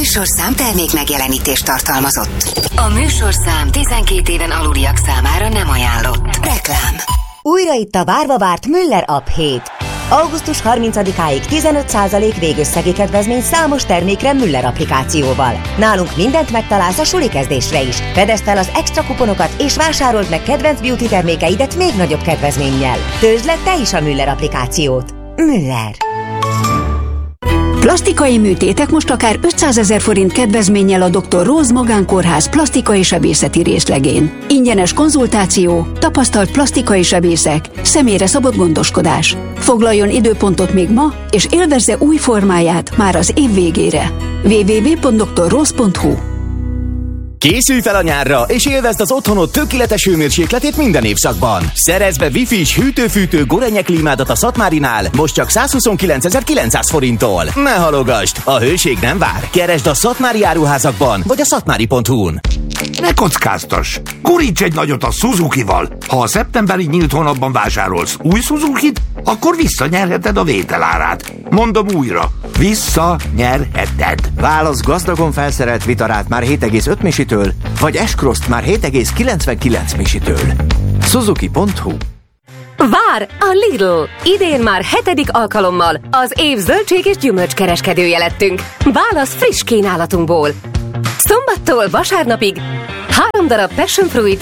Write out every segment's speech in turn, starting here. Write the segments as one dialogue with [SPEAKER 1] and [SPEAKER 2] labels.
[SPEAKER 1] műsorszám termék megjelenítést tartalmazott. A műsorszám 12 éven aluliak számára nem ajánlott. Reklám.
[SPEAKER 2] Újra itt a várva várt Müller App hét. Augusztus 30-áig 15% végösszegi kedvezmény számos termékre Müller applikációval. Nálunk mindent megtalálsz a suli kezdésre is. Fedezd fel az extra kuponokat és vásárold meg kedvenc beauty termékeidet még nagyobb kedvezménnyel. Töltsd le te is a Müller applikációt. Müller.
[SPEAKER 3] Plasztikai műtétek most akár 500 000 forint kedvezménnyel a Dr. Rose Magánkórház plastikai sebészeti részlegén. Ingyenes konzultáció, tapasztalt plastikai sebészek, személyre szabott gondoskodás. Foglaljon időpontot még ma, és élvezze új formáját már az év végére. www.drrose.hu.
[SPEAKER 4] Készülj fel a nyárra, és élvezd az otthonod tökéletes hőmérsékletét minden évszakban. Szerezd be Wi-Fi-s hűtő-fűtő Gorenje klímádat a Szatmárinál, most csak 129.900 forinttól. Ne halogasd, a hőség nem vár. Keresd a Szatmári áruházakban, vagy a szatmári.hu-n.
[SPEAKER 5] Ne kockáztass! Guríts egy nagyot a Suzuki-val! Ha a szeptemberi nyílt hónapban vásárolsz új Suzukit, akkor visszanyerheted a vételárát. Mondom újra, visszanyerheted.
[SPEAKER 6] Válasz gazdagon felszerelt Vitarát már 7,5 misitől, vagy S-Cross-t már 7,99 misitől. Suzuki.hu.
[SPEAKER 7] Vár a Lidl! Idén már 7. alkalommal az év zöldség és gyümölcskereskedője lettünk. Válasz friss kínálatunkból. Szombattól vasárnapig 3 darab passion fruit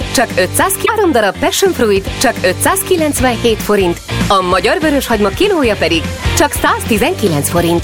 [SPEAKER 7] csak 597 forint, a magyar vöröshagyma kilója pedig csak 119 forint.